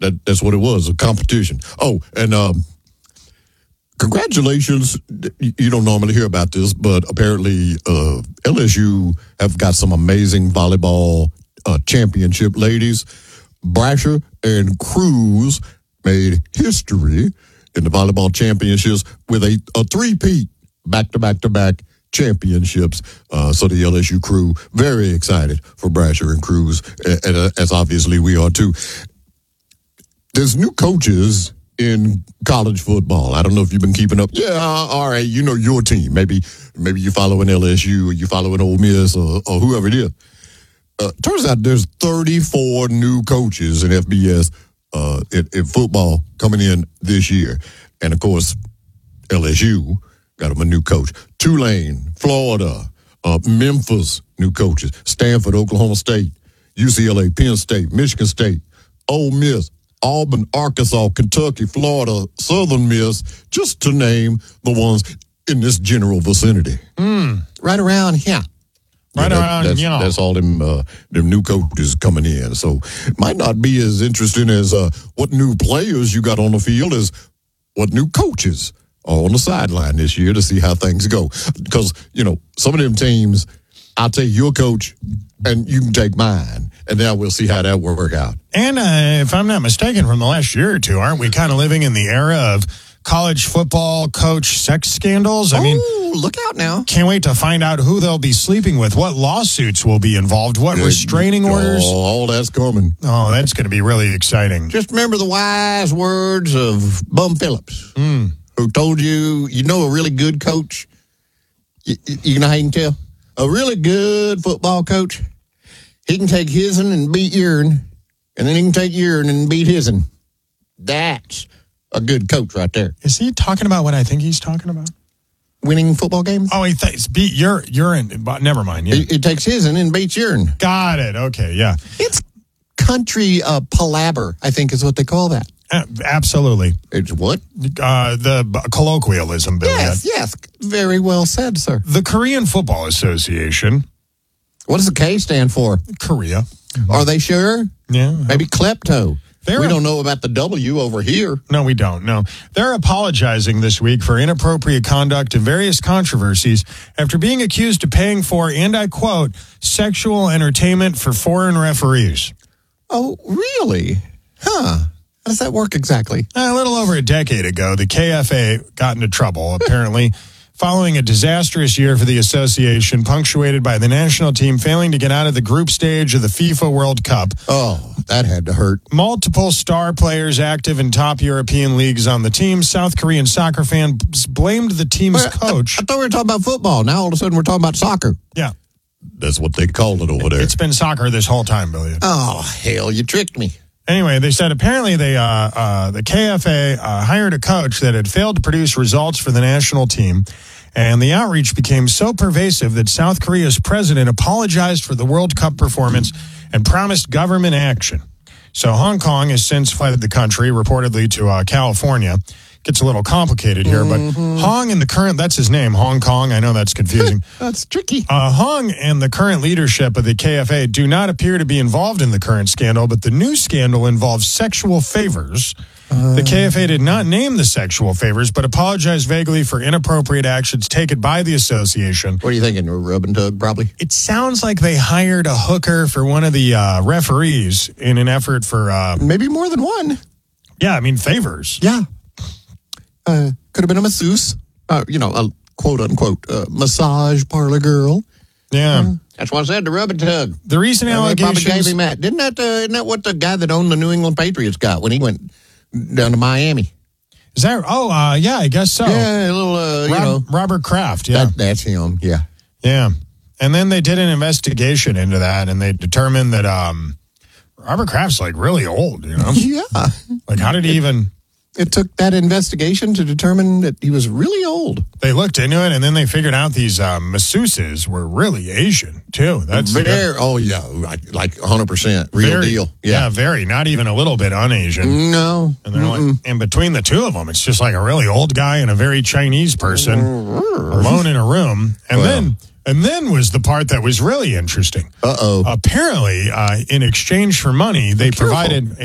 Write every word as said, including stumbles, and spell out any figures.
that, that's what it was, a competition. Oh, and um, congratulations. You don't normally hear about this, but apparently uh, L S U have got some amazing volleyball uh, championship ladies. Brasher and Cruz made history in the volleyball championships with a, a three-peat back-to-back-to-back championships. Uh, so the L S U crew, very excited for Brasher and Cruz, and, and uh, as obviously we are too. There's new coaches in college football. I don't know if you've been keeping up. Yeah, all right, you know your team. Maybe maybe you following L S U or you following Ole Miss or, or whoever it is. Uh, turns out there's thirty-four new coaches in F B S uh, in, in football coming in this year. And, of course, L S U got them a new coach. Tulane, Florida, uh, Memphis, new coaches. Stanford, Oklahoma State, U C L A, Penn State, Michigan State, Ole Miss, Auburn, Arkansas, Kentucky, Florida, Southern Miss, just to name the ones in this general vicinity. Mm. Right around here. Right yeah, that, around, that's, you know. That's all them, uh, them new coaches coming in. So it might not be as interesting as uh, what new players you got on the field as what new coaches are on the sideline this year to see how things go. Because, you know, some of them teams, I'll take your coach and you can take mine. And now we'll see how that will work out. And uh, if I'm not mistaken, from the last year or two, aren't we kind of living in the era of college football coach sex scandals? I oh, mean, look out now. Can't wait to find out who they'll be sleeping with, what lawsuits will be involved, what Good. restraining orders. Oh, all that's coming. Oh, that's going to be really exciting. Just remember the wise words of Bum Phillips, mm. who told you, you know, a really good coach, you, you know how you can tell? A really good football coach, he can take his'n and beat your'n, and then he can take your'n and beat his'n. That's a good coach right there. Is he talking about what I think he's talking about? Winning football games? Oh, he thinks beat your urine. But never mind. Yeah. He, he takes his'n and beats your'n. Got it. Okay, yeah. It's country uh, palaver, I think is what they call that. Uh, absolutely. It's what? Uh, the colloquialism, Billy. Yes, yes. Very well said, sir. The Korean Football Association. What does the K stand for? Korea. Are they sure? Yeah. Maybe klepto. They're we a- don't know about the W over here. No, we don't. No. They're apologizing this week for inappropriate conduct and various controversies after being accused of paying for, and I quote, sexual entertainment for foreign referees. Oh, really? Huh. How does that work exactly? A little over a decade ago, the K F A got into trouble, apparently, following a disastrous year for the association, punctuated by the national team failing to get out of the group stage of the FIFA World Cup. Oh, that had to hurt. Multiple star players active in top European leagues on the team. South Korean soccer fans blamed the team's Well, coach. I, I thought we were talking about football. Now all of a sudden we're talking about soccer. Yeah. That's what they called it over there. It's been soccer this whole time, Billy. Oh, hell, you tricked me. Anyway, they said apparently they uh, uh, the K F A uh, hired a coach that had failed to produce results for the national team, and the outreach became so pervasive that South Korea's president apologized for the World Cup performance and promised government action. So Hong Kong has since fled the country, reportedly to uh, California. Gets a little complicated here, but mm-hmm. Hong and the current, that's his name, Hong Kong. I know that's confusing. That's tricky. Uh, Hong and the current leadership of the K F A do not appear to be involved in the current scandal, but the new scandal involves sexual favors. Uh, the K F A did not name the sexual favors, but apologized vaguely for inappropriate actions taken by the association. What are you thinking? A rub and tug, probably? It sounds like they hired a hooker for one of the uh, referees in an effort for... Uh, Maybe more than one. Yeah, I mean, favors. Yeah. Uh, could have been a masseuse, uh, you know, a quote-unquote uh, massage parlor girl. Yeah. Um, that's what I said, the rub and tug. The recent and allegations... They probably gave him that. Didn't that, uh, isn't that what the guy that owned the New England Patriots got when he went down to Miami? Is that... Oh, uh, yeah, I guess so. Yeah, a little, uh, Rob, you know. Robert Kraft, yeah. That, that's him, yeah. Yeah. And then they did an investigation into that, and they determined that um, Robert Kraft's, like, really old, you know? Yeah. Like, how did he even... It took that investigation to determine that he was really old. They looked into it, and then they figured out these uh, masseuses were really Asian, too. That's very, oh, yeah, like, like one hundred percent. Real very, deal. Yeah. Yeah, very. Not even a little bit un-Asian. No. And they're like, and between the two of them, it's just like a really old guy and a very Chinese person alone in a room. And Well. then... And then was the part that was really interesting. Uh-oh. Apparently, uh, in exchange for money, they Be careful. provided